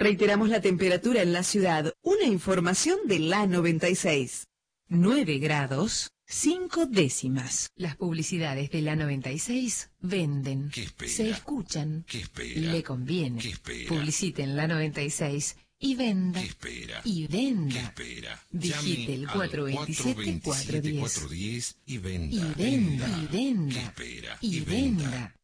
Reiteramos la temperatura en la ciudad. Una información de la 96. 9 grados, 5 décimas. Las publicidades de la 96 venden. ¿Qué espera? Se escuchan. ¿Qué espera? Le conviene. ¿Qué espera? Publicite en la 96 y venda. ¿Qué espera? Y venda. ¿Qué espera? Digite el Llame al 427-410. 410 y venda. Y venda. Y venda. ¿Qué espera? Y venda.